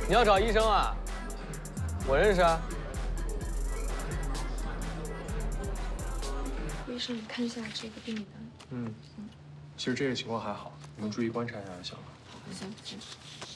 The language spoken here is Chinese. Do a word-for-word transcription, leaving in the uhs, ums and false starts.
你要找医生啊？我认识啊。 医生，你看一下这个病历单。 嗯，其实这个情况还好，你们注意观察一下就行了。 行行。